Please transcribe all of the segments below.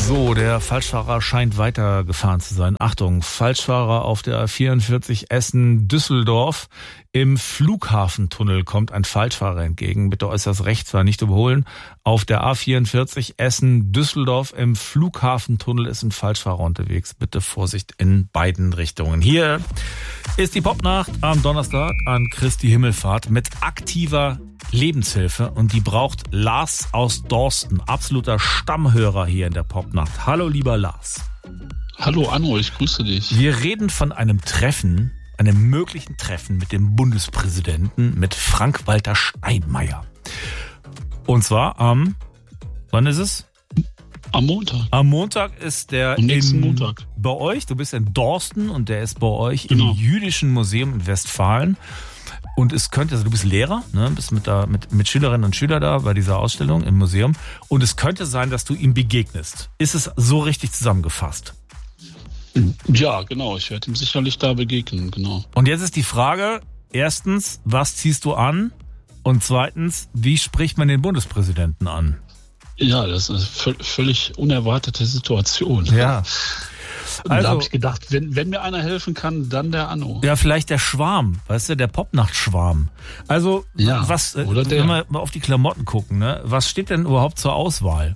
So, der Falschfahrer scheint weitergefahren zu sein. Achtung, Falschfahrer auf der A44 Essen-Düsseldorf. Im Flughafentunnel kommt ein Falschfahrer entgegen. Bitte äußerst rechts fahren, nicht überholen. Auf der A44 Essen-Düsseldorf im Flughafentunnel ist ein Falschfahrer unterwegs. Bitte Vorsicht in beiden Richtungen. Hier ist die Popnacht am Donnerstag an Christi Himmelfahrt mit aktiver Lebenshilfe und die braucht Lars aus Dorsten, absoluter Stammhörer hier in der Popnacht. Hallo lieber Lars. Hallo Anno, ich grüße dich. Wir reden von einem Treffen, einem möglichen Treffen mit dem Bundespräsidenten, mit Frank-Walter Steinmeier. Und zwar wann ist es? Am Montag. Am Montag ist der nächsten Montag. Bei euch, du bist in Dorsten und der ist bei euch Genau. im Jüdischen Museum in Westfalen. Und es könnte, also du bist Lehrer, ne, bist mit Schülerinnen und Schülern da bei dieser Ausstellung im Museum. Und es könnte sein, dass du ihm begegnest. Ist es so richtig zusammengefasst? Ja, genau. Ich werde ihm sicherlich da begegnen, genau. Und jetzt ist die Frage, erstens, was ziehst du an? Und zweitens, wie spricht man den Bundespräsidenten an? Ja, das ist eine völlig unerwartete Situation. Ja. Und da habe ich gedacht, wenn mir einer helfen kann, dann der Anno. Ja, vielleicht der Schwarm, weißt du, der Popnacht-Schwarm. Also, ja, oder der. Wenn wir mal auf die Klamotten gucken, ne? Was steht denn überhaupt zur Auswahl?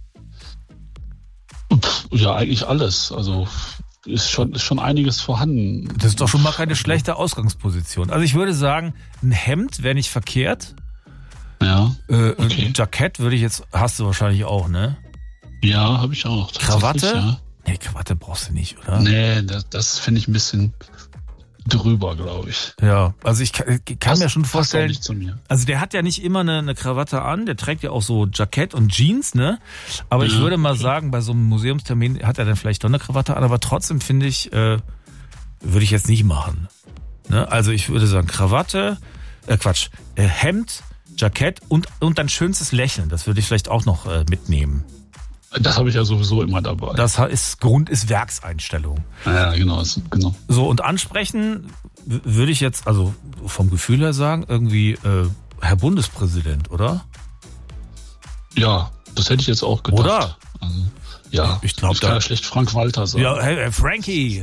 Ja, eigentlich alles. Also ist schon einiges vorhanden. Das ist doch schon mal keine schlechte Ausgangsposition. Also ich würde sagen, ein Hemd wäre nicht verkehrt. Ja. Okay. Ein Okay. Jackett würde ich jetzt, hast du wahrscheinlich auch, ne? Ja, habe ich auch. Krawatte? Ja. Nee, Krawatte brauchst du nicht, oder? Nee, das finde ich ein bisschen drüber, glaube ich. Ja, also ich kann mir schon vorstellen, Passt auch nicht zu mir. also der hat ja nicht immer eine Krawatte an, der trägt ja auch so Jackett und Jeans, ne? Aber ich würde mal sagen, bei so einem Museumstermin hat er dann vielleicht doch eine Krawatte an, aber trotzdem finde ich, würde ich jetzt nicht machen. Ne? Also ich würde sagen Krawatte, Hemd, Jackett und dein schönstes Lächeln, das würde ich vielleicht auch noch mitnehmen. Das habe ich ja sowieso immer dabei. Das ist Werkseinstellung. Ja, genau. So, und ansprechen würde ich jetzt, also vom Gefühl her sagen, irgendwie Herr Bundespräsident, oder? Ja, das hätte ich jetzt auch gedacht. Oder? Also, ja, ich glaube, ich kann ja schlecht Frank-Walter sagen. Ja, hey, Frankie.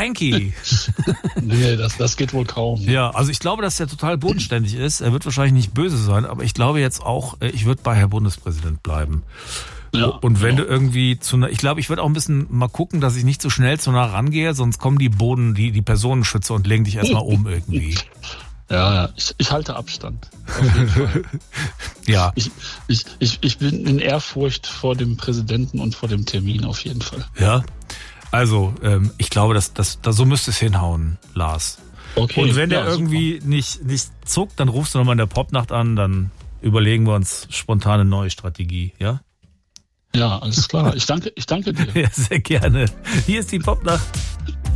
Nee, das geht wohl kaum. Ja, also ich glaube, dass er total bodenständig ist. Er wird wahrscheinlich nicht böse sein, aber ich glaube jetzt auch, ich würde bei Herr Bundespräsident bleiben. Ja, und wenn du irgendwie ich glaube, ich würde auch ein bisschen mal gucken, dass ich nicht so schnell zu nah rangehe, sonst kommen die Personenschützer und legen dich erstmal um irgendwie. Ja, ich halte Abstand. Auf jeden Fall. Ja. Ich bin in Ehrfurcht vor dem Präsidenten und vor dem Termin auf jeden Fall. Ja. Also, ich glaube, dass so müsste es hinhauen, Lars. Okay. Und wenn der irgendwie nicht zuckt, dann rufst du nochmal in der Popnacht an, dann überlegen wir uns spontan eine neue Strategie, ja? Ja, alles klar. Ich danke dir. Ja, sehr gerne. Hier ist die Popnacht.